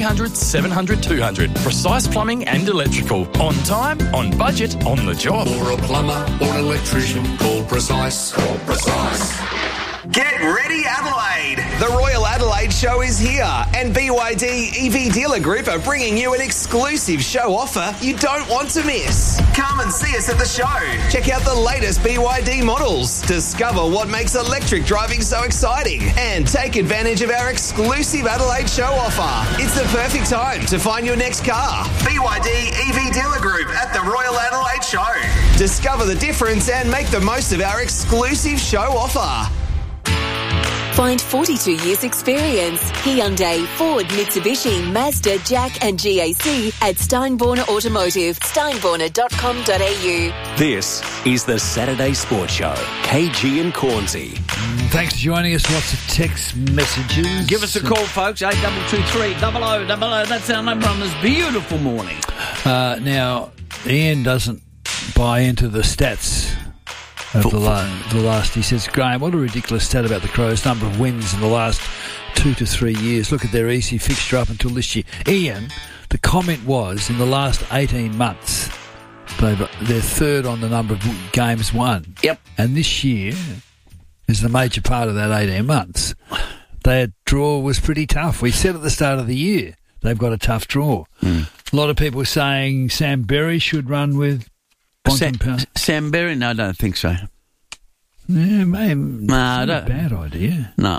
800 700 200. Precise Plumbing and Electrical. On time, on budget, on the job. For a plumber or an electrician, call Precise. Call Precise. Get ready, Adelaide! The Royal Adelaide Show is here, and BYD EV Dealer Group are bringing you an exclusive show offer you don't want to miss. Come and see us at the show. Check out the latest BYD models, discover what makes electric driving so exciting, and take advantage of our exclusive Adelaide Show offer. It's the perfect time to find your next car. BYD EV Dealer Group at the Royal Adelaide Show. Discover the difference and make the most of our exclusive show offer. Find 42 years experience. Hyundai, Ford, Mitsubishi, Mazda, Jack and GAC at Steinborner Automotive. Steinborner.com.au. This is the Saturday Sports Show. KG and Cornsey. Thanks for joining us. Lots of text messages. Give us a call, folks. 8223 0000. That's our number on this beautiful morning. Now, Ian doesn't buy into the stats of the last. He says, Graham, what a ridiculous stat about the Crows' number of wins in the last 2 to 3 years. Look at their easy fixture up until this year. Ian, the comment was, in the last 18 months, they're third on the number of games won. Yep. And this year is the major part of that 18 months. Their draw was pretty tough. We said at the start of the year they've got a tough draw. A lot of people saying Sam Berry should run with Sam Berry? No, I don't think so. Yeah, maybe. No, not a bad idea. No.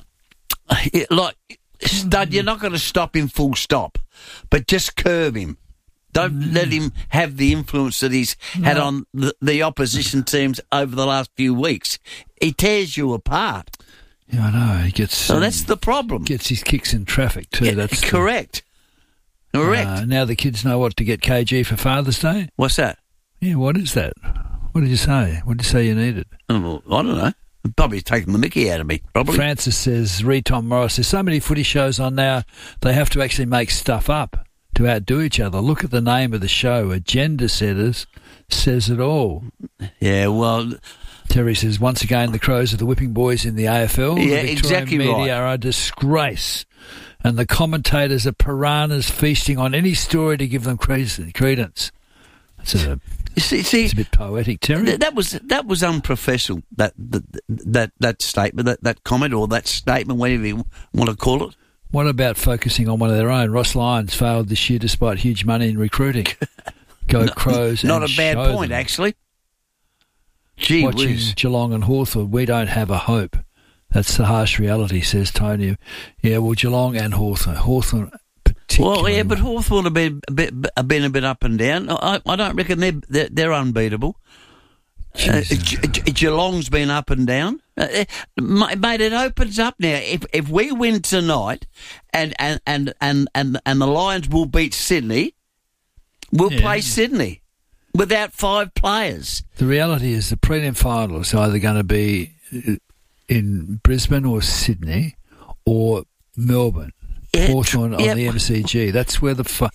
Stud, you're not going to stop him full stop, but just curb him. Don't let him have the influence that he's had on the opposition teams over the last few weeks. He tears you apart. Yeah, I know. He gets. So that's the problem. Gets his kicks in traffic too. Yeah, that's correct. Correct. Now the kids know what to get KG for Father's Day. What's that? Yeah, what is that? What did you say? What did you say you needed? Oh, I don't know. Probably taking the mickey out of me, probably. Francis says, Tom Morris, there's so many footy shows on now, they have to actually make stuff up to outdo each other. Look at the name of the show. Agenda Setters says it all. Yeah, well... Terry says, once again, the Crows are the whipping boys in the AFL. Yeah, the exactly right. media are a disgrace. And the commentators are piranhas feasting on any story to give them credence. It's a bit poetic, Terry. That was unprofessional. That statement, that comment, or that statement, whatever you want to call it. What about focusing on one of their own? Ross Lyons failed this year despite huge money in recruiting. Go Crows! Not and a bad show point, them. Actually. Gee Watching whiz. Geelong and Hawthorn, we don't have a hope. That's the harsh reality, says Tony. Yeah, well, Geelong and Hawthorn. Well, yeah, but Hawthorn have been a bit up and down. I don't reckon they're unbeatable. Geelong's been up and down. Mate, it opens up now. If we win tonight, and the Lions will beat Sydney, we'll play Sydney without 5 players. The reality is the prelim final is either going to be in Brisbane or Sydney or Melbourne. Hawthorn on the MCG. That's where the but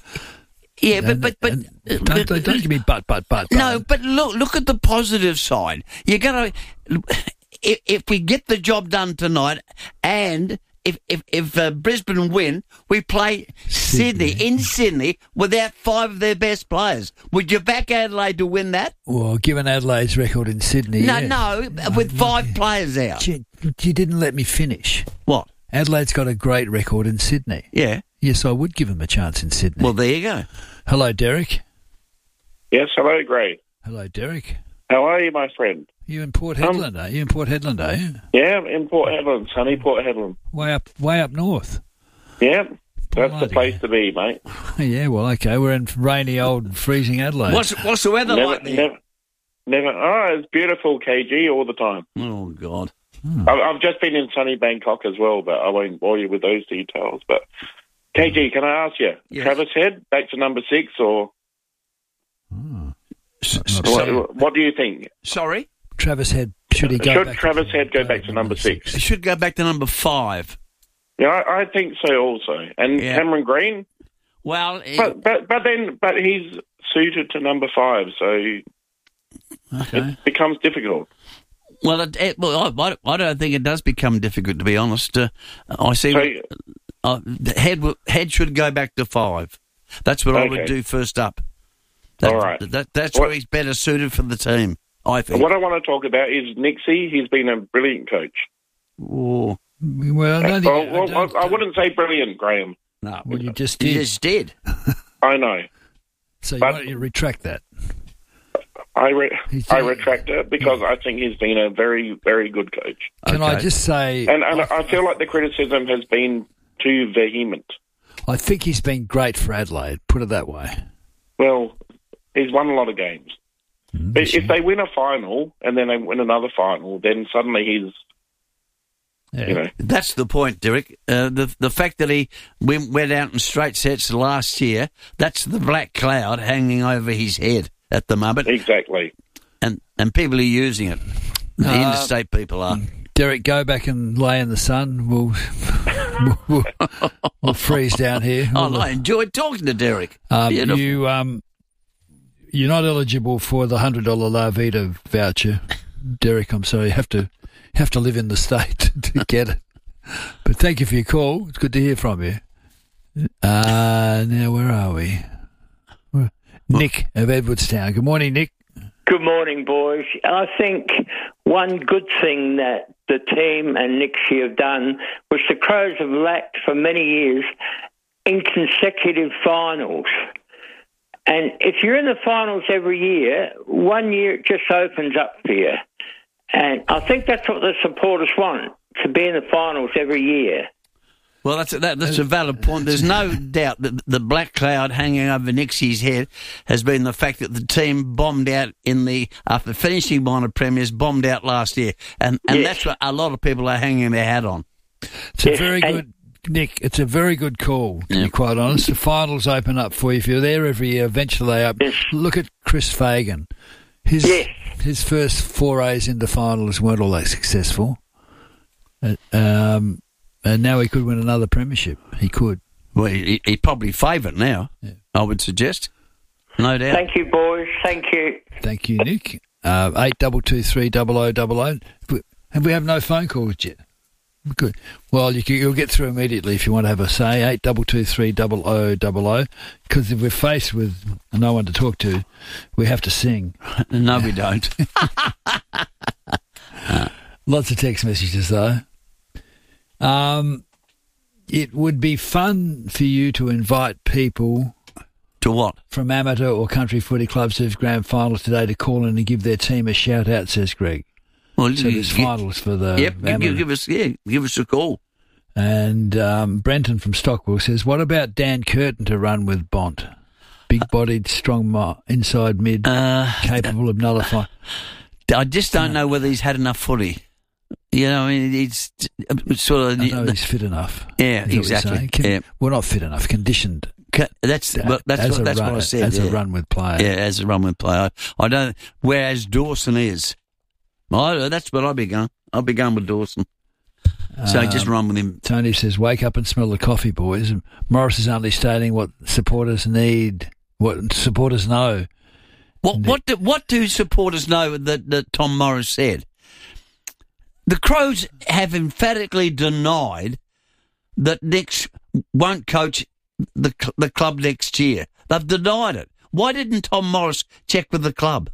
don't give me but. No, but look at the positive side. You're gonna if we get the job done tonight, and if Brisbane win, we play Sydney in Sydney without 5 of their best players. Would you back Adelaide to win that? Well, given Adelaide's record in Sydney, no, with 5 players out. You didn't let me finish. What? Adelaide's got a great record in Sydney. Yeah. Yes, I would give them a chance in Sydney. Well, there you go. Hello, Derek. Yes, hello, Gray. Hello, Derek. How are you, my friend? You in Port Hedland, are you? In Port Hedland, are you? Yeah, in Port Hedland, sunny Port Hedland. Way up north. Yeah, that's the place to be, mate. Yeah, well, okay, we're in rainy old freezing Adelaide. What's the weather like there? Never. Oh, it's beautiful, KG, all the time. Oh, God. I've just been in sunny Bangkok as well, but I won't bore you with those details. But KG, can I ask you, Travis Head back to number 6, or what do you think? Sorry, Travis Head should he go? Should back Travis Head go back to number 6? He should go back to number 5. Yeah, I think so also. And Cameron Green. Well, but he's suited to number 5, so it becomes difficult. Well, I don't think it does become difficult, to be honest. I see the head should go back to 5. That's what I would do first up. All right. That's where he's better suited for the team, I think. What I want to talk about is Nixie. He's been a brilliant coach. Oh. Well, I wouldn't say brilliant, Graham. No. Well, you just did. You just did. I know. So why don't you retract that? I retract it because I think he's been a very, very good coach. Can I just say... And I feel like the criticism has been too vehement. I think he's been great for Adelaide, put it that way. Well, he's won a lot of games. If they win a final and then they win another final, then suddenly he's... Yeah. You know. That's the point, Derek. The fact that he went out in straight sets last year, that's the black cloud hanging over his head at the moment. Exactly. And people are using it. The interstate people are. Derek, go back and lay in the sun. We'll freeze down here. I enjoyed talking to Derek. You're not eligible for the $100 La Vida voucher, Derek. I'm sorry, you have to live in the state to get it. But thank you for your call. It's good to hear from you. Now where are we? Nick of Edwardstown. Good morning, Nick. Good morning, boys. I think one good thing that the team and Nixie have done, which the Crows have lacked for many years, in consecutive finals. And if you're in the finals every year, 1 year it just opens up for you. And I think that's what the supporters want, to be in the finals every year. Well, that's a valid point. There's no doubt that the black cloud hanging over Nixie's head has been the fact that the team bombed out after finishing minor premiers, bombed out last year. And that's what a lot of people are hanging their hat on. It's a very good... Nick, it's a very good call, to be quite honest. The finals open up for you. If you're there every year, eventually they open. Look at Chris Fagan. His first forays into finals weren't all that successful. And now he could win another premiership. He could. Well, he's probably favourite now, I would suggest. No doubt. Thank you, boys. Thank you. Thank you, Nick. 8223 0000. And we have no phone calls yet. Good. Well, you'll get through immediately if you want to have a say. 8223 0000. Because if we're faced with no one to talk to, we have to sing. No, we don't. Lots of text messages, though. It would be fun for you to invite people... To what? From amateur or country footy clubs who've grand finals today to call in and give their team a shout-out, says Greg. Well, so there's finals for the... Yep, give us a call. And Brenton from Stockwell says, what about Dan Curtin to run with Bont? Big-bodied, strong inside mid, capable of nullifying... I just don't know whether he's had enough footy. You know, I mean, it's sort of... I know he's fit enough. Yeah, exactly. Well, not fit enough, conditioned. That's what I said. As a run with player. Yeah, as a run with player. I don't... Whereas Dawson is... that's what I'll be going. I'll be going with Dawson. So just run with him. Tony says, wake up and smell the coffee, boys. And Morris is only stating what supporters need, what supporters know. What do supporters know that Tom Morris said? The Crows have emphatically denied that Nix won't coach the club next year. They've denied it. Why didn't Tom Morris check with the club?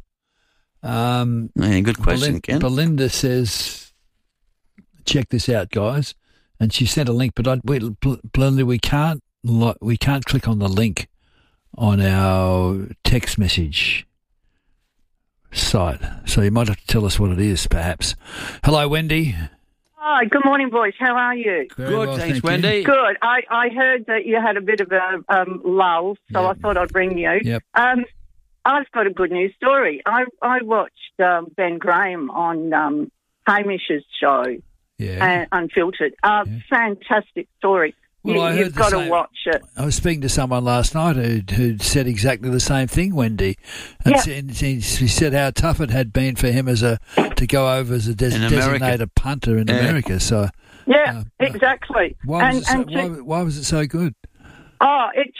Good question, Ken. Belinda says, check this out, guys. And she sent a link, but Belinda, we can't click on the link on our text message site. So you might have to tell us what it is, perhaps. Hello, Wendy. Hi, good morning, boys. How are you? Good, well, thanks, Wendy. Good. I heard that you had a bit of a lull, so I thought I'd ring you. Yep. I've got a good news story. I watched Ben Graham on Hamish's show, Unfiltered. Fantastic story. Well, you've got to watch it. I was speaking to someone last night who said exactly the same thing, Wendy. And he said how tough it had been for him to go over as a designated punter in America. So exactly. Why was it so good? Oh, it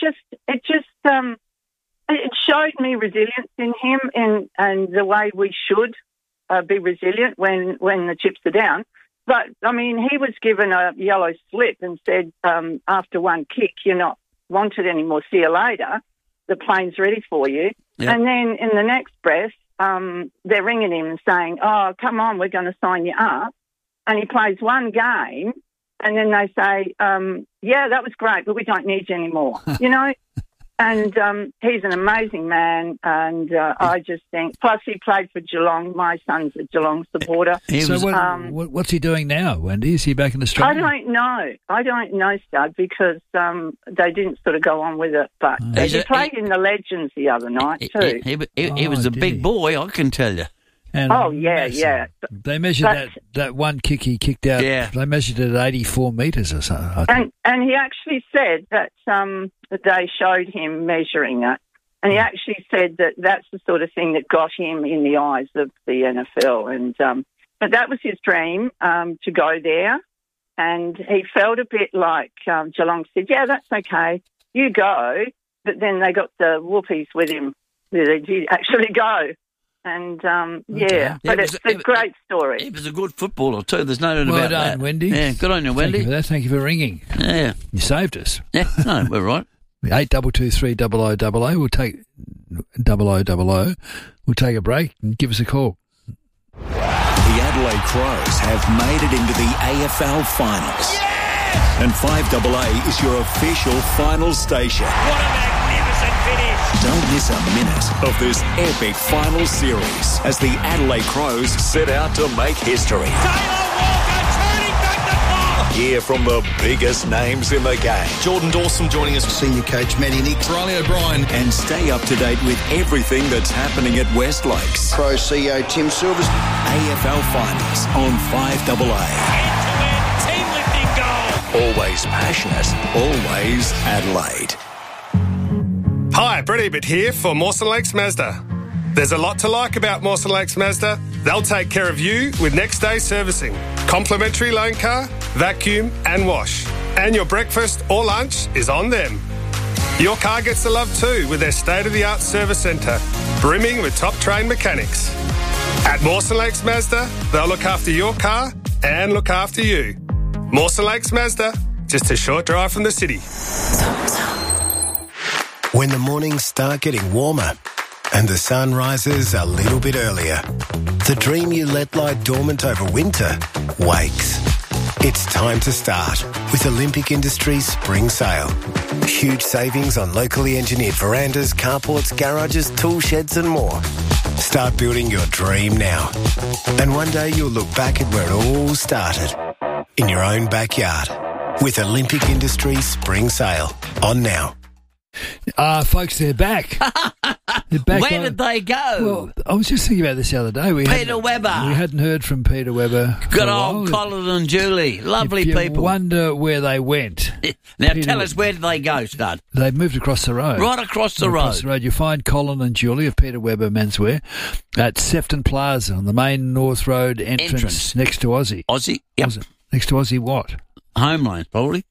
showed me resilience in him and the way we should be resilient when the chips are down. But, I mean, he was given a yellow slip and said, after one kick, you're not wanted anymore, see you later. The plane's ready for you. Yep. And then in the next breath, they're ringing him and saying, oh, come on, we're going to sign you up. And he plays one game, and then they say, yeah, that was great, but we don't need you anymore, you know? And he's an amazing man, and I just think... Plus, he played for Geelong. My son's a Geelong supporter. What's he doing now, Wendy? Is he back in Australia? I don't know, Stud, because they didn't sort of go on with it. But he played in the Legends the other night, too. He was a big boy, I can tell you. And yeah. They measured that one kick he kicked out. Yeah. They measured it at 84 metres or something. And he actually said that they showed him measuring it, and he actually said that that's the sort of thing that got him in the eyes of the NFL. And but that was his dream, to go there. And he felt a bit like Geelong said, yeah, that's okay, you go. But then they got the whoopies with him. They did actually go. And, but it's a great story. He was a good footballer too, there's no doubt about that. Well done, Wendy. Yeah, good on you, Wendy. Thank you for that. Thank you for ringing. Yeah. You saved us. Yeah, no, we're right. 8223 0000. We'll take 0000. We'll take a break and give us a call. The Adelaide Crows have made it into the AFL Finals. Yes! And 5AA is your official finals station. What a magnificent finish! Don't miss a minute of this epic final series as the Adelaide Crows set out to make history. Taylor Walker turning back the clock! Hear from the biggest names in the game. Jordan Dawson joining us, senior coach Matty Nicks, Riley O'Brien. And stay up to date with everything that's happening at West Lakes. Crow CEO Tim Silvers. AFL Finals on 5AA. End-to-end team lifting goal. Always passionate, always Adelaide. Hi, Brett Ebert here for Mawson Lakes Mazda. There's a lot to like about Mawson Lakes Mazda. They'll take care of you with next day servicing, complimentary loan car, vacuum and wash. And your breakfast or lunch is on them. Your car gets the love too with their state-of-the-art service centre, brimming with top-trained mechanics. At Mawson Lakes Mazda, they'll look after your car and look after you. Mawson Lakes Mazda, just a short drive from the city. When the mornings start getting warmer and the sun rises a little bit earlier, the dream you let lie dormant over winter wakes. It's time to start with Olympic Industries Spring Sale. Huge savings on locally engineered verandas, carports, garages, tool sheds and more. Start building your dream now. And one day you'll look back at where it all started, in your own backyard, with Olympic Industries Spring Sale. On now. Folks, they're back. They're back. Where did they go? Well, I was just thinking about this the other day. Peter Webber. We hadn't heard from Peter Webber. Good old Colin and Julie. Lovely people. You wonder where they went. Now tell us, where did they go, Stud? They moved across the road. Right across the road. Across the road. You find Colin and Julie of Peter Webber Menswear at Sefton Plaza on the main North Road entrance. Next to Aussie. Aussie? Yep. Next to Aussie what? Home loans, probably.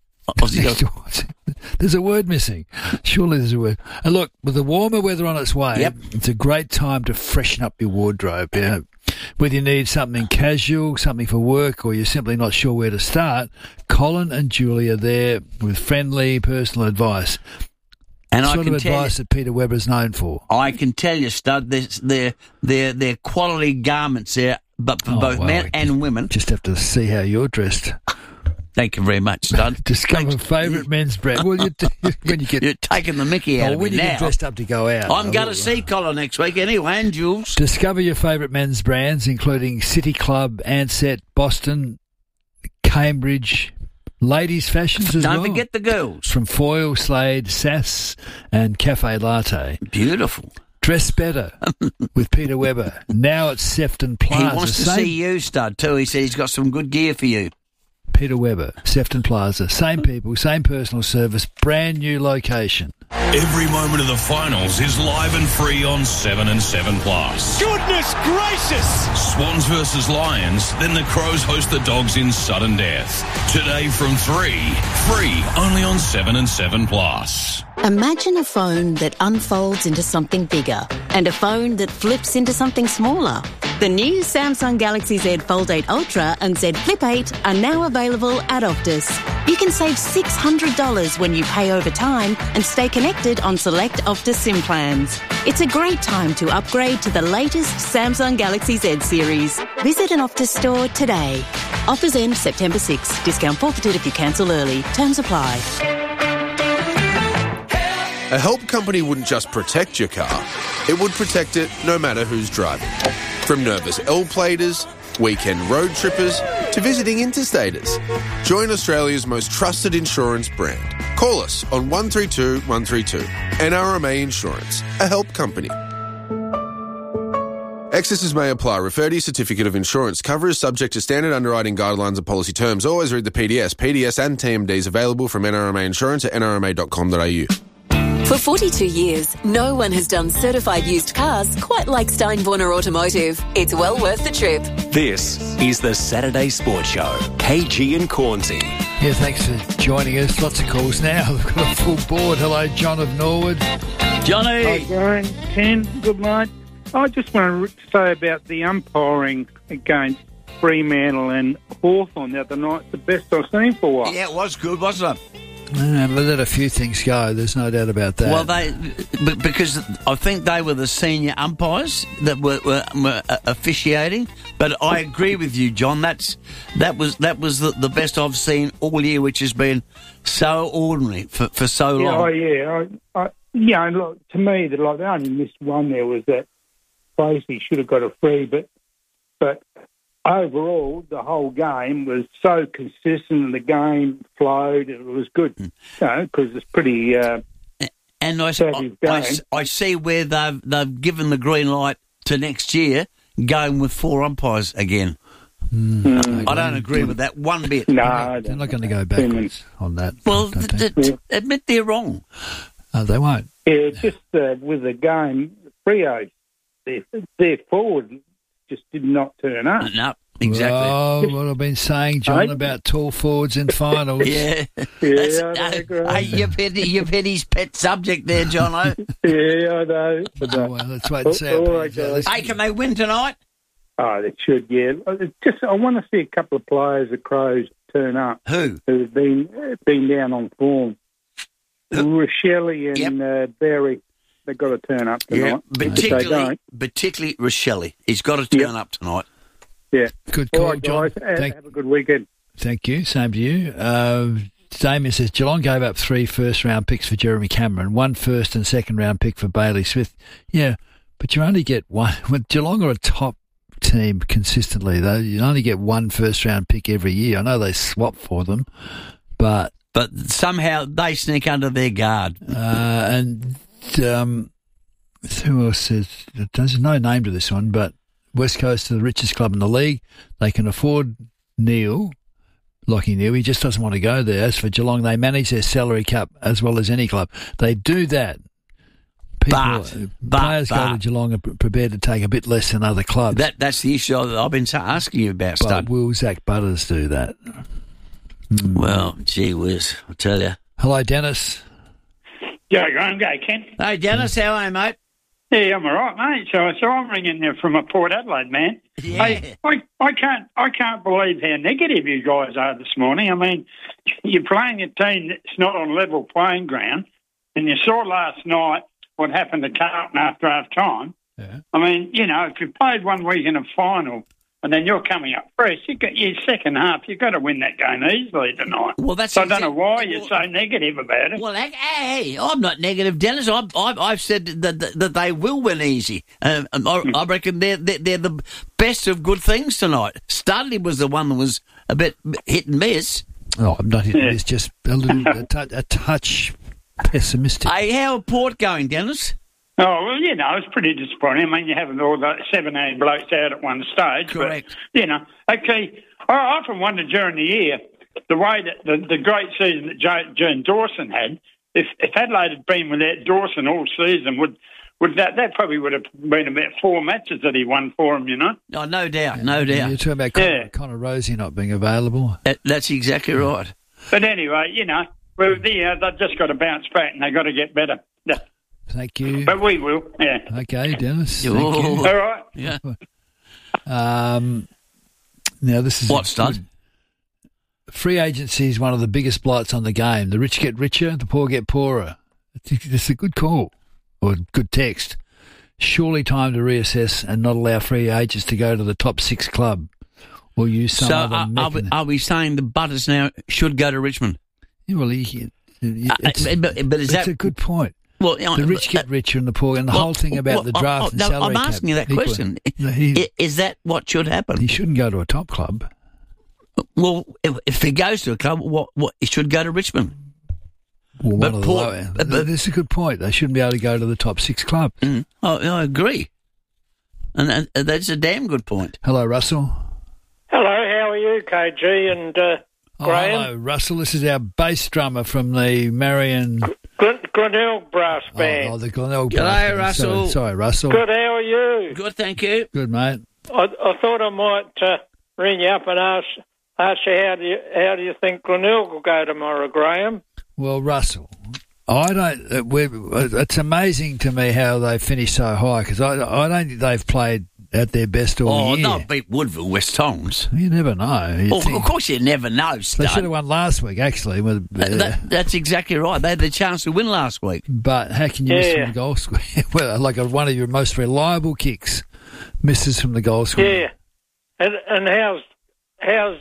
There's a word missing. Surely there's a word. And look, with the warmer weather on its way, It's a great time to freshen up your wardrobe. Yeah. Whether you need something casual, something for work, or you're simply not sure where to start, Colin and Julie are there with friendly personal advice. And sort of advice that Peter Webber's known for. I can tell you, Stud, they're quality garments there, but for both men and women. Just have to see how you're dressed. Thank you very much, Stud. Discover favourite men's brand. Well, when you get you're taking the mickey out of me now. When you get dressed up to go out. I'm going to see Colin next week anyway, and Jules. Discover your favourite men's brands, including City Club, Ansett, Boston, Cambridge, ladies' fashions as well. Don't forget the girls. From Foyle, Slade, Sass, and Cafe Latte. Beautiful. Dress better with Peter Webber. Now at Sefton Plaza. He wants to see you, Stud, too. He said he's got some good gear for you. Peter Webber, Sefton Plaza. Same people, same personal service, brand new location. Every moment of the finals is live and free on 7 and 7 Plus. Goodness gracious! Swans versus Lions, then the Crows host the Dogs in sudden death. Today from 3, free only on 7 and 7 Plus. Imagine a phone that unfolds into something bigger and a phone that flips into something smaller. The new Samsung Galaxy Z Fold 8 Ultra and Z Flip 8 are now available at Optus. You can save $600 when you pay over time and stay connected on select Optus SIM plans. It's a great time to upgrade to the latest Samsung Galaxy Z series. Visit an Optus store today. Offers end September 6. Discount forfeited if you cancel early. Terms apply. A help company wouldn't just protect your car, it would protect it no matter who's driving. From nervous L-platers, weekend road trippers, to visiting interstaters. Join Australia's most trusted insurance brand. Call us on 132 132. NRMA Insurance, a help company. Excesses may apply. Refer to your certificate of insurance. Cover is subject to standard underwriting guidelines and policy terms. Always read the PDS. PDS and TMDs available from NRMA Insurance at nrma.com.au. For 42 years, no one has done certified used cars quite like Steinborner Automotive. It's well worth the trip. This is the Saturday Sports Show. KG and Cornsey. Yeah, thanks for joining us. Lots of calls now. We've got a full board. Hello, John of Norwood. Johnny. Hi, Brian. Ken, good night. I just want to say about the umpiring against Fremantle and Hawthorn the other night. The best I've seen for a while. Yeah, it was good, wasn't it? They let a few things go. There's no doubt about that. Well, because I think they were the senior umpires that were officiating. But I agree with you, John. That was the best I've seen all year, which has been so ordinary for so long. Oh yeah, look, to me, the only missed one there was that Tracy should have got a free, but overall, the whole game was so consistent and the game flowed. It was good, because it's pretty and I see where they've given the green light to next year, going with 4 umpires again. I don't agree with that one bit. No, they're not going to go backwards on that. Well, admit they're wrong. They won't. Yeah, just with the game, Freo, their forward just did not turn up. No, exactly. Oh, what I've been saying, John, about tall forwards in finals. Yeah. Hey, you've hit his pet subject there, Jono. Yeah, I know. Well, let's wait and see. Hey, can they win tonight? Oh, they should, yeah. I want to see a couple of players of Crows turn up. Who? Who've been down on form. Rochelle and Berry. They've got to turn up tonight. Yeah, particularly Rochelle. He's got to turn up tonight. Yeah. Good call, all right, John. Guys. Have a good weekend. Thank you. Same to you. Damien says Geelong gave up 3 first-round picks for Jeremy Cameron, 1 first and second-round pick for Bailey Smith. Yeah, but you only get one. When Geelong are a top team consistently, though, you only get 1 first-round pick every year. I know they swap for them, but somehow they sneak under their guard. Who else says there's no name to this one, but West Coast are the richest club in the league. They can afford Lachie Neale. He just doesn't want to go there. As for Geelong, they manage their salary cap as well as any club. They do that. Players go to Geelong are prepared to take a bit less than other clubs. That's the issue that I've been asking you about, Stud. Will Zach Butters do that? Well, gee whiz, I'll tell you. Hello, Dennis. Go, Ken. Hey, Dennis, how are you, mate? Yeah, I'm all right, mate. So I'm ringing there from a Port Adelaide, man. Yeah. I can't believe how negative you guys are this morning. I mean, you're playing a team that's not on level playing ground, and you saw last night what happened to Carlton after half time. Yeah. I mean, if you played one week in a final and then you're coming up fresh, your second half, you've got to win that game easily tonight. Well, that's so I don't know why you're so negative about it. Well, hey, I'm not negative, Dennis. I've said that they will win easy. I reckon they're the best of good things tonight. Studley was the one that was a bit hit and miss. Oh, I'm not hit and miss, just a touch pessimistic. Hey, how are Port going, Dennis? Oh, well, it's pretty disappointing. I mean, you have all the 17 blokes out at one stage. Correct. But, okay, I often wonder during the year, the way that the great season that June Dawson had, if Adelaide had been without Dawson all season, would that probably would have been about 4 matches that he won for him, Oh, no doubt, no doubt. You're talking about Connor Rosie not being available. That's exactly right. But anyway, they've just got to bounce back and they've got to get better. Thank you. But we will, yeah. Okay, Dennis. Thank you. All right. Yeah. Now, this is... What, Stud? Free agency is one of the biggest blights on the game. The rich get richer, the poor get poorer. It's a good call, or good text. Surely time to reassess and not allow free agents to go to the top 6 club or use some other mechanism. Are we saying the Butters now should go to Richmond? Yeah, well, it's a good point. Well, the rich get richer and the poor, and the whole thing about the draft and salary I'm asking you that question. Is that what should happen? He shouldn't go to a top club. Well, if he goes to a club, what he should go to Richmond. Well, that's a good point. They shouldn't be able to go to the top 6 club. I agree. And that's a damn good point. Hello, Russell. Hello, how are you, KG and Graham? Hello, Russell. This is our bass drummer from the Marion... Glenelg Brass Band. The Glenelg Brass Band. G'day, Russell. Sorry, Russell. Good, how are you? Good, thank you. Good, mate. I thought I might ring you up and ask you how do you think Glenelg will go tomorrow, Graham? Well, Russell, I don't. It's amazing to me how they finish so high because I don't think they've played at their best all year. Oh, they'll beat Woodville, West Tongs. You never know. Of course, you never know, Stud. They should have won last week, actually. That's exactly right. They had the chance to win last week. But how can you miss from the goal square? Well, like one of your most reliable kicks misses from the goal square. Yeah, and how's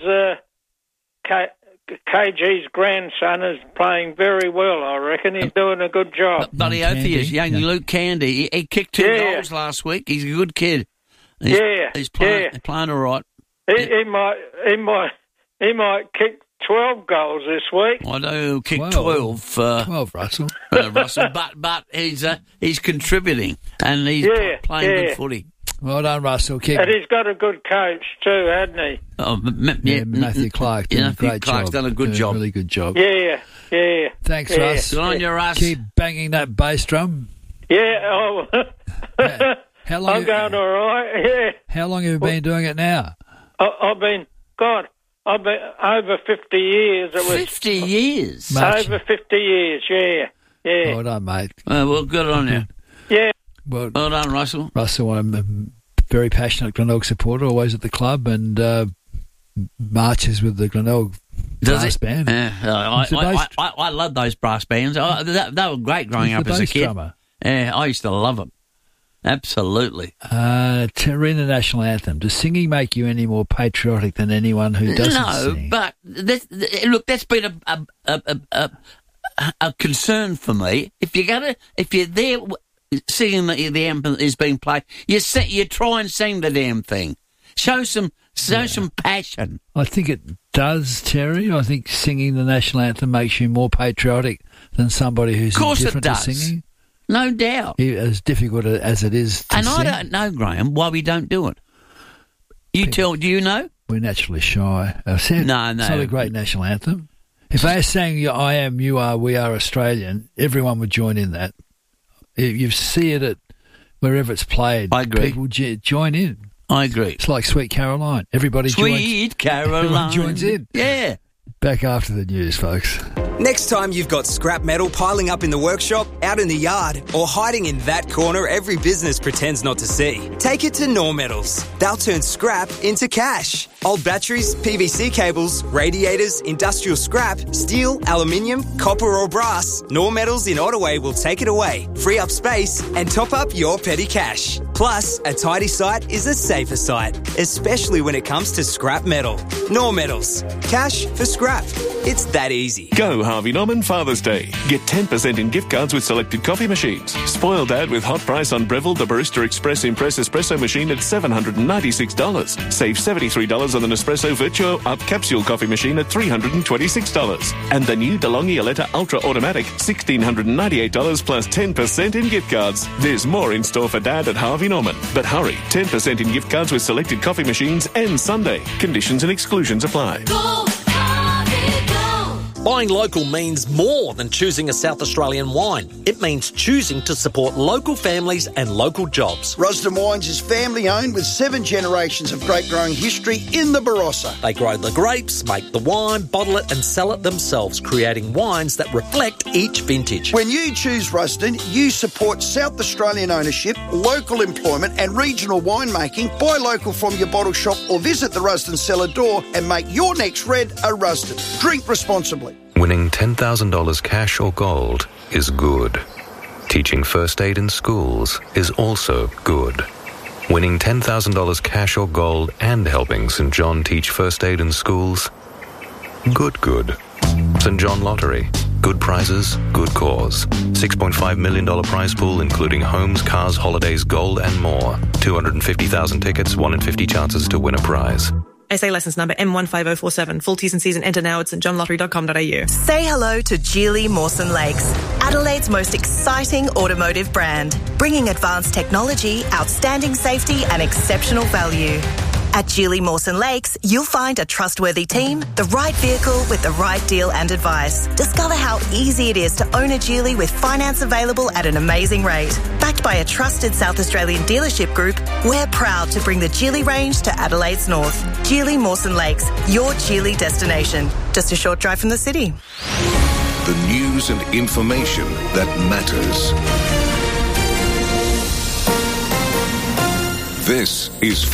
KG's grandson is playing very well, I reckon. He's doing a good job. Bloody oath he is. Young Luke Candy. He kicked 2 goals last week. He's a good kid. He's playing all right. He might kick 12 goals this week. I know he'll kick 12. 12, Russell. Russell, but he's contributing and he's playing good footy. Well done, Russell. And he's got a good coach too, hasn't he? Oh, Matthew Clark did a great Clark's job. done a good job. Really good job. Yeah. Thanks, Russ. Good on you, Russ. Keep banging that bass drum. Yeah. How long? I'm going all right. Yeah. How long have you been doing it now? I've been over 50 years. 50 years? Over 50 years, yeah. Well done, mate. Well, good on you. Yeah. Well done, Russell. Russell, I'm a very passionate Glenelg supporter, always at the club, and marches with the Glenelg brass band. I love those brass bands. They were great growing up as a kid. Drummer. Yeah, I used to love them. Absolutely. To read the national anthem, does singing make you any more patriotic than anyone who doesn't sing? No, but that's been a concern for me. If you're there singing the anthem is being played, you try and sing the damn thing. Show some passion. I think it does, Terry. I think singing the national anthem makes you more patriotic than somebody who's indifferent to singing. No doubt. As difficult as it is to sing. I don't know, Graham, why we don't do it. Do you know? We're naturally shy. It's not a great national anthem. If they sang I am, you are, we are Australian, everyone would join in that. You see it at wherever it's played. I agree. People join in. I agree. It's like Sweet Caroline. Everybody Caroline. joins in. Yeah. Back after the news, folks. Next time you've got scrap metal piling up in the workshop, out in the yard, or hiding in that corner every business pretends not to see, take it to Nor Metals. They'll turn scrap into cash. Old batteries, PVC cables, radiators, industrial scrap, steel, aluminium, copper or brass, Nor Metals in Ottaway will take it away, free up space and top up your petty cash. Plus, a tidy site is a safer site, especially when it comes to scrap metal. Nor Metals. Cash for scrap. It's that easy. Go Harvey Norman Father's Day. Get 10% in gift cards with selected coffee machines. Spoil Dad with hot price on Breville the Barista Express Impress Espresso machine at $796. Save $73 on the Nespresso Virtuo Up Capsule coffee machine at $326. And the new DeLonghi Aletta Ultra Automatic, $1,698 plus 10% in gift cards. There's more in store for Dad at Harvey Norman. But hurry, 10% in gift cards with selected coffee machines ends Sunday. Conditions and exclusions apply. Buying local means more than choosing a South Australian wine. It means choosing to support local families and local jobs. Rusden Wines is family-owned with 7 generations of grape-growing history in the Barossa. They grow the grapes, make the wine, bottle it and sell it themselves, creating wines that reflect each vintage. When you choose Rusden, you support South Australian ownership, local employment and regional winemaking. Buy local from your bottle shop or visit the Rusden cellar door and make your next red a Rusden. Drink responsibly. Winning $10,000 cash or gold is good. Teaching first aid in schools is also good. Winning $10,000 cash or gold and helping St John teach first aid in schools? Good. St John Lottery. Good prizes, good cause. $6.5 million prize pool including homes, cars, holidays, gold and more. 250,000 tickets, 1 in 50 chances to win a prize. SA licence number M15047. Full T's and C's and enter now at stjohnlottery.com.au. Say hello to Geely Mawson Lakes, Adelaide's most exciting automotive brand, bringing advanced technology, outstanding safety and exceptional value. At Geely Mawson Lakes, you'll find a trustworthy team, the right vehicle with the right deal and advice. Discover how easy it is to own a Geely with finance available at an amazing rate. Backed by a trusted South Australian dealership group, we're proud to bring the Geely range to Adelaide's north. Geely Mawson Lakes, your Geely destination. Just a short drive from the city. The news and information that matters. This is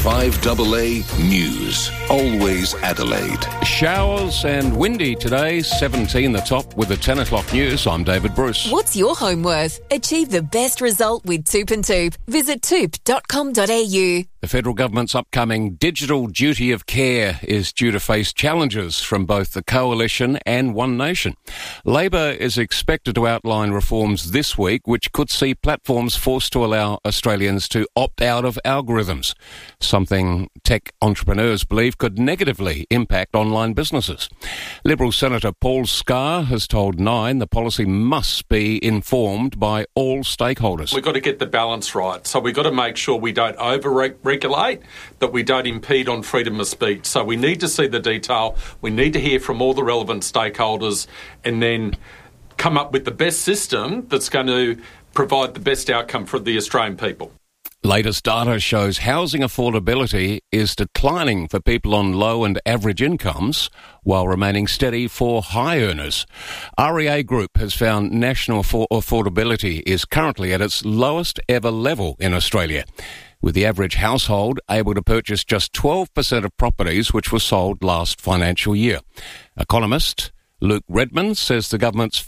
5AA News. Always Adelaide. Showers and windy today, 17 the top with the 10 o'clock news. I'm David Bruce. What's your home worth? Achieve the best result with Toop and Toop. Visit toop.com.au. The federal government's upcoming digital duty of care is due to face challenges from both the Coalition and One Nation. Labor is expected to outline reforms this week, which could see platforms forced to allow Australians to opt out of algorithms, something tech entrepreneurs believe could negatively impact online businesses. Liberal Senator Paul Scar has told Nine the policy must be informed by all stakeholders. We've got to get the balance right. So we've got to make sure we don't over-regulate, that we don't impede on freedom of speech. So we need to see the detail. We need to hear from all the relevant stakeholders and then come up with the best system that's going to provide the best outcome for the Australian people. Latest data shows housing affordability is declining for people on low and average incomes while remaining steady for high earners. REA Group has found national affordability is currently at its lowest ever level in Australia, with the average household able to purchase just 12% of properties which were sold last financial year. Economist Luke Redmond says the government's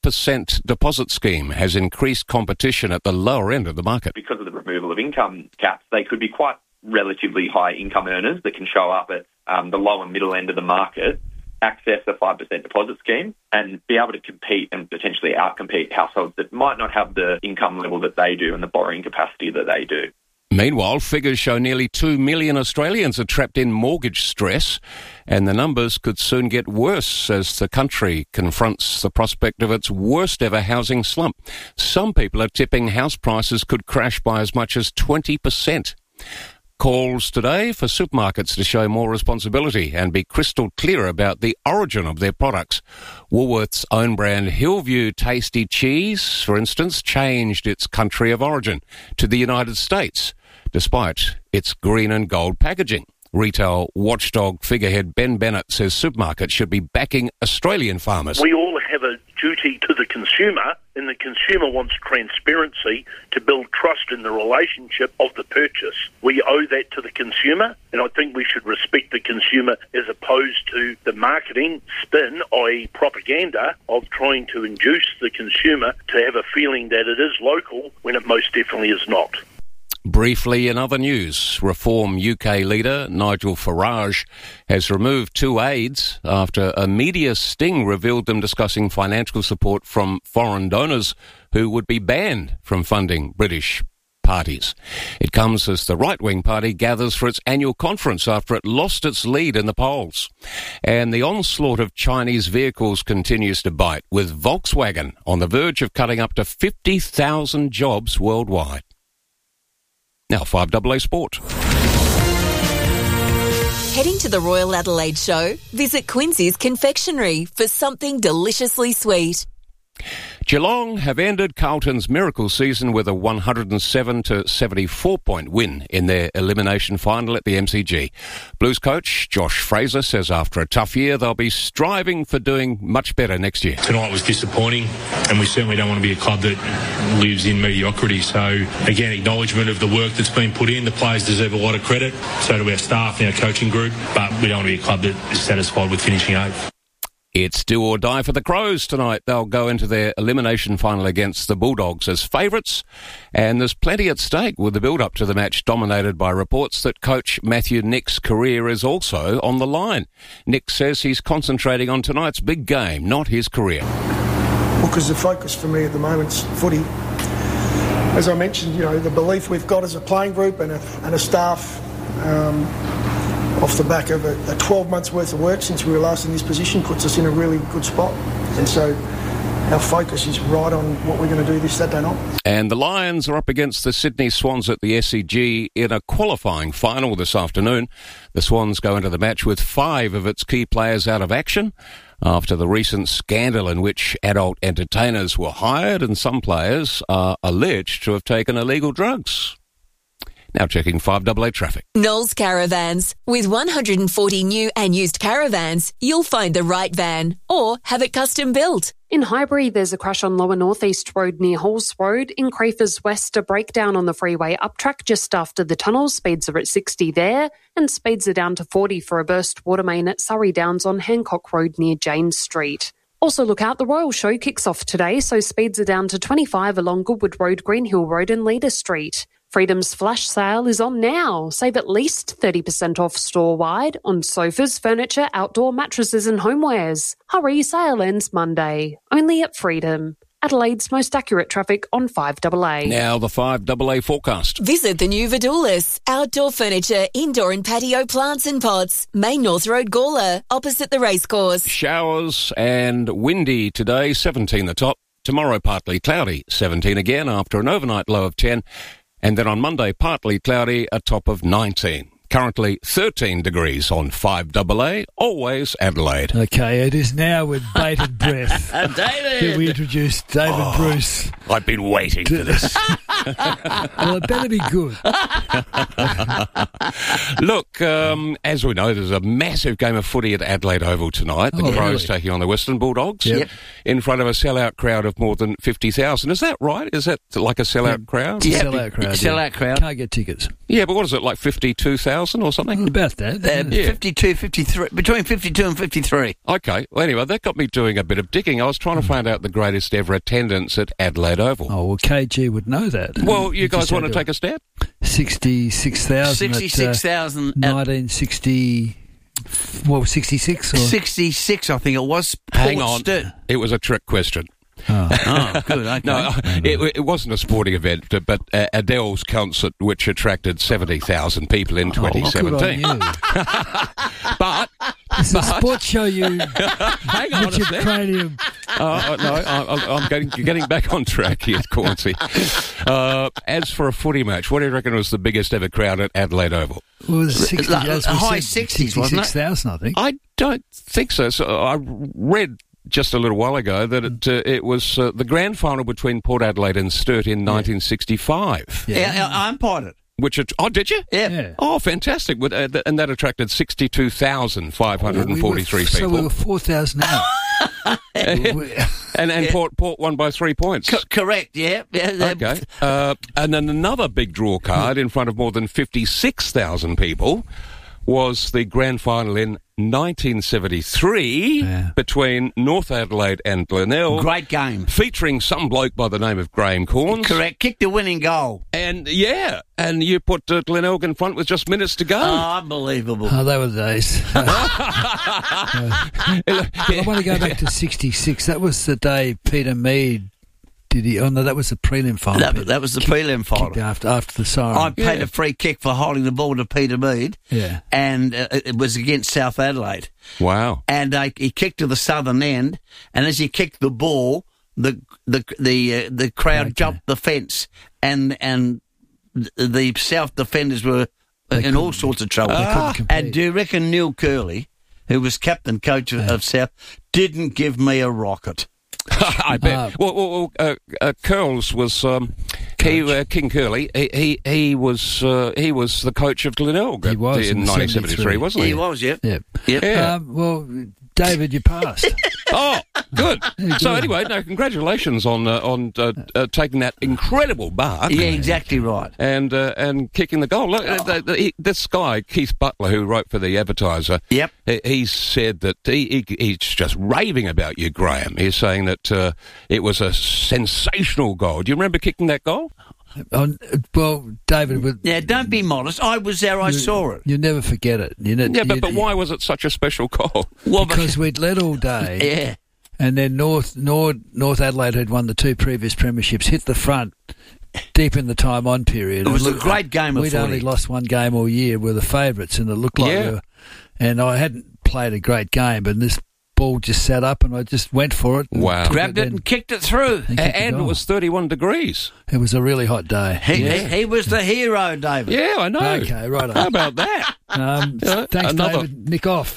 5% deposit scheme has increased competition at the lower end of the market. Because of the removal of income caps, they could be quite relatively high income earners that can show up at the low and middle end of the market, access a 5% deposit scheme and be able to compete and potentially outcompete households that might not have the income level that they do and the borrowing capacity that they do. Meanwhile, figures show nearly 2 million Australians are trapped in mortgage stress, and the numbers could soon get worse as the country confronts the prospect of its worst ever housing slump. Some people are tipping house prices could crash by as much as 20%. Calls today for supermarkets to show more responsibility and be crystal clear about the origin of their products. Woolworths' own brand Hillview Tasty Cheese, for instance, changed its country of origin to the United States, despite its green and gold packaging. Retail watchdog figurehead Ben Bennett says supermarkets should be backing Australian farmers. We all have a duty to the consumer, and the consumer wants transparency to build trust in the relationship of the purchase. We owe that to the consumer, and I think we should respect the consumer as opposed to the marketing spin, i.e. propaganda, of trying to induce the consumer to have a feeling that it is local when it most definitely is not. Briefly, in other news, Reform UK leader Nigel Farage has removed 2 aides after a media sting revealed them discussing financial support from foreign donors who would be banned from funding British parties. It comes as the right-wing party gathers for its annual conference after it lost its lead in the polls. And the onslaught of Chinese vehicles continues to bite, with Volkswagen on the verge of cutting up to 50,000 jobs worldwide. Now, 5AA Sport. Heading to the Royal Adelaide Show? Visit Quincy's Confectionery for something deliciously sweet. Geelong have ended Carlton's miracle season with a 107 to 74 point win in their elimination final at the MCG. Blues coach Josh Fraser says after a tough year they'll be striving for doing much better next year. Tonight was disappointing, and we certainly don't want to be a club that lives in mediocrity. So again, acknowledgement of the work that's been put in. The players deserve a lot of credit, so do our staff and our coaching group, but we don't want to be a club that is satisfied with finishing 8th. It's do or die for the Crows tonight. They'll go into their elimination final against the Bulldogs as favourites, and there's plenty at stake with the build-up to the match dominated by reports that coach Matthew Nick's career is also on the line. Nick says he's concentrating on tonight's big game, not his career. Well, because the focus for me at the moment's footy. As I mentioned, the belief we've got as a playing group and a staff, off the back of a 12 months worth of work since we were last in this position, puts us in a really good spot. And so our focus is right on what we're going to do this Saturday night. And the Lions are up against the Sydney Swans at the SCG in a qualifying final this afternoon. The Swans go into the match with 5 of its key players out of action after the recent scandal in which adult entertainers were hired and some players are alleged to have taken illegal drugs. Now checking 5AA traffic. Knowles Caravans. With 140 new and used caravans, you'll find the right van or have it custom built. In Highbury, there's a crash on Lower North East Road near Halls Road. In Creefers West, a breakdown on the freeway uptrack just after the tunnels. Speeds are at 60 there, and speeds are down to 40 for a burst water main at Surrey Downs on Hancock Road near James Street. Also look out, the Royal Show kicks off today, so speeds are down to 25 along Goodwood Road, Greenhill Road and Leader Street. Freedom's flash sale is on now. Save at least 30% off store-wide on sofas, furniture, outdoor mattresses and homewares. Hurry, sale ends Monday. Only at Freedom. Adelaide's most accurate traffic on 5AA. Now the 5AA forecast. Visit the new Vidoulis. Outdoor furniture, indoor and patio plants and pots. Main North Road, Gawler, opposite the racecourse. Showers and windy today, 17 the top. Tomorrow partly cloudy, 17 again after an overnight low of 10. And then on Monday, partly cloudy, a top of 19. Currently 13 degrees on 5AA, always Adelaide. Okay, it is now with bated breath David! that we introduce David Bruce. I've been waiting for this. Well, it better be good. Look, as we know, there's a massive game of footy at Adelaide Oval tonight. The Crows taking on the Western Bulldogs in front of a sellout crowd of more than 50,000. Is that right? Is that like a sellout crowd? Yeah, sellout crowd. Sellout crowd. Can't get tickets. Yeah, but what is it, like 52,000 or something? About that. 52, 53, between 52 and 53. Okay, well anyway, that got me doing a bit of digging. I was trying to find out the greatest ever attendance at Adelaide Oval. Oh, well, KG would know that. Well, you guys want to take a stab? 66,000. 66,000. 1960... Well, 66 or 66, I think it was. Hang on. It was a trick question. Oh, good. Okay. No, it wasn't a sporting event, but Adele's concert, which attracted 70,000 people in 2017. Good on you. But it's a sports show, you. Hang on Richard Cranium. I'm getting back on track here, Cornsey. As for a footy match, what do you reckon was the biggest ever crowd at Adelaide Oval? It was 60, high 60s, wasn't it? 66,000, I think. I don't think so. So I read just a little while ago that it was the grand final between Port Adelaide and Sturt in 1965. Yeah, I umpired it. Did you? Yeah. Oh, fantastic. And that attracted 62,543 people. So we were 4,000 out. and Port won by 3 points. Correct, yeah. Okay. And then another big draw card in front of more than 56,000 people was the grand final in 1973 between North Adelaide and Glenelg. Great game. Featuring some bloke by the name of Graham Corns. Correct. Kicked the winning goal. And you put Glenelg in front with just minutes to go. Oh, unbelievable. Oh, they were the days. I want to go back to 66. That was the day Peter Mead did he? Oh no, that was the prelim final. That was the prelim final. After the siren. I paid a free kick for holding the ball to Peter Mead. Yeah. And it was against South Adelaide. Wow. And he kicked to the southern end, and as he kicked the ball, the crowd jumped the fence, and the South defenders were in all sorts of trouble. And do you reckon Neil Curley, who was captain coach of South, didn't give me a rocket? I bet. Curls was King Curley. He was the coach of Glenelg in 1973, wasn't he? He was, yep. Yeah. Well, David, you passed. Oh, good. So anyway, no, congratulations on taking that incredible mark. Yeah, exactly right. And kicking the goal. Look, this guy Keith Butler, who wrote for the Advertiser, he said that he's just raving about you, Graham. He's saying that it was a sensational goal. Do you remember kicking that goal? Well, David... Yeah, don't be modest. I was there, I saw it. You never forget it. But why was it such a special goal? Well, because we'd led all day. Yeah. And then North Adelaide, who'd won the 2 previous premierships, hit the front deep in the time-on period. It was a great game of We'd footy. only lost one game all year. We're the favourites, and it looked like we were... And I hadn't played a great game, but this ball just sat up and I just went for it. Wow. Grabbed it and kicked it through. And it was 31 degrees. It was a really hot day. He was the hero, David. Yeah, I know. Okay, right on. How about that? Thanks, David. Nick off.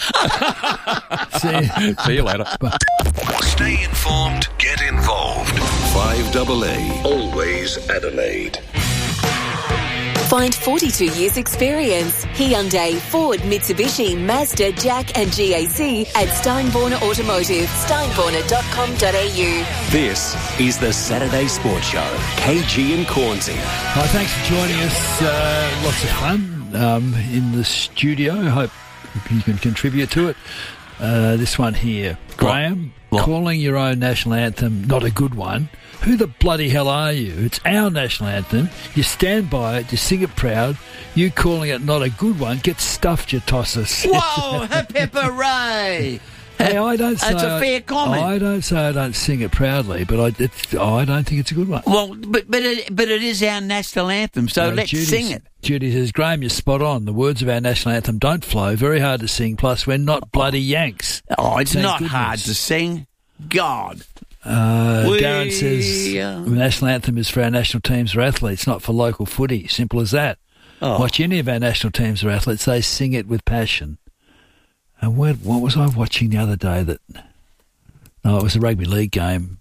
See you later. Stay informed, get involved. 5AA, always Adelaide. Find 42 years experience. Hyundai, Ford, Mitsubishi, Mazda, Jack and GAC at Steinborner Automotive. steinborner.com.au. This is the Saturday Sports Show. KG and Cornsey. Hi, thanks for joining us. Lots of fun in the studio. I hope you can contribute to it. This one here. Graham, calling your own national anthem not a good one. Who the bloody hell are you? It's our national anthem. You stand by it. You sing it proud. You calling it not a good one. Get stuffed, you tosses. Whoa, hip hip hooray. Hey, I don't say... That's a fair comment. I don't say I don't sing it proudly, but I don't think it's a good one. Well, but it is our national anthem, so let's sing it. Judy says, Graham, you're spot on. The words of our national anthem don't flow. Very hard to sing, plus we're not bloody Yanks. Oh, it's Thank not goodness. hard to sing. God. Darren says the national anthem is for our national teams or athletes, not for local footy. Simple as that. Watch any of our national teams or athletes, they sing it with passion. And what was I watching the other day No, it was a rugby league game.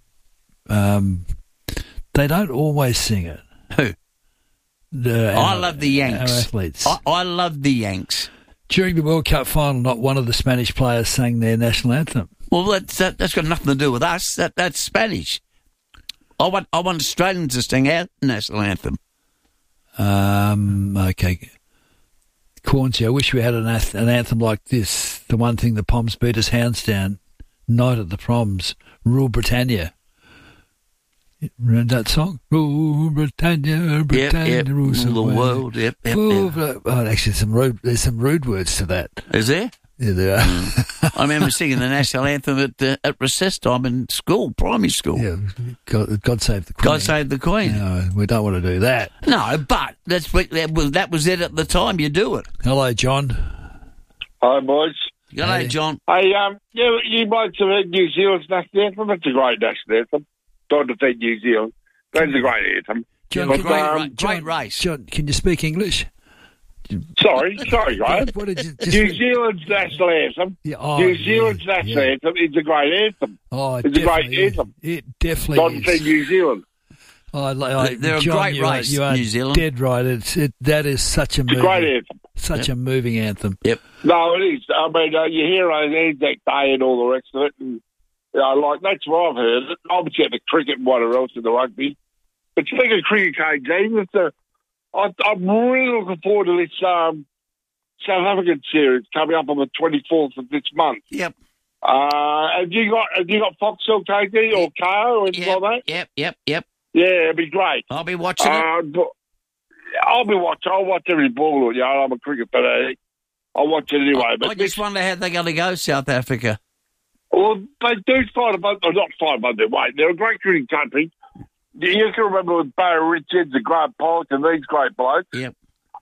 They don't always sing it. Who? I love the Yanks. Our athletes. I love the Yanks. During the World Cup final, not one of the Spanish players sang their national anthem. Well, that's got nothing to do with us. That's Spanish. I want Australians to sing our national anthem. Okay. Cornsey, I wish we had an anthem like this. The one thing the Poms beat us hands down. Night at the Proms. Rule Britannia. Remember that song? Rule Britannia, Britannia rules the world. Yep. Actually, there's some rude words to that. Is there? Yeah, there are. I remember singing the national anthem at recess time in school, primary school. Yeah, God save the Queen. God save the Queen. No, we don't want to do that. No, but that was it at the time. You do it. Hello, John. Hi, boys. G'day, John. Hey, you blokes have heard New Zealand's national anthem. It's a great national anthem. God defend New Zealand. That's a great anthem. John, great race. John, can you speak English? Sorry, Graham. What did you New Zealand's national anthem. New Zealand's national anthem is a great anthem. Oh, it's a great anthem. It definitely God defend New Zealand. They're John, a great race, you are New Zealand. Dead right. That is such a great anthem. Such a moving anthem. Yep. No, it is. I mean, you hear on Anzac Day and all the rest of it, and that's what I've heard. Obviously, the cricket and whatever else in the rugby. But speaking of cricket, KG, I'm really looking forward to this South African series coming up on the 24th of this month. Yep. Have you got Foxtel, KG, or Kao or anything like that? Yep. Yeah, it'd be great. I'll be watching it. I'll watch every ball. I'm a cricket fan. I'll watch it anyway. I just wonder how they're going to go, South Africa. Well, they do fight above their weight. They're a great cricket country. You can remember with Barry Richards, the Grant Pollock, and these great blokes. Yep.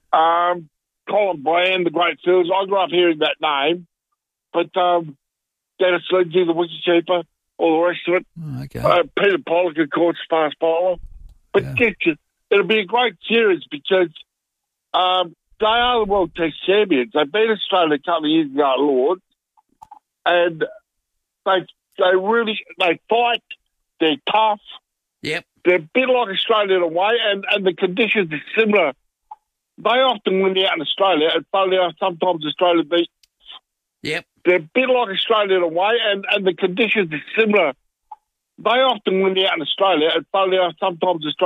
Colin Bland, the great fielders. I grew up hearing that name. But Dennis Lindsay, the wicketkeeper, all the rest of it. Okay. Peter Pollock, of course, fast bowler. But it'll be a great series because they are the World Test champions. They beat Australia a couple of years ago at Lords, and they fight. They're tough. Yep. They're a bit like Australia in a way, and the conditions are similar. They often win out in Australia, and funny enough, sometimes Australia beats. Yep. They're a bit like Australia in a way, and the conditions are similar. They often win out in Australia, and funny enough, sometimes Australia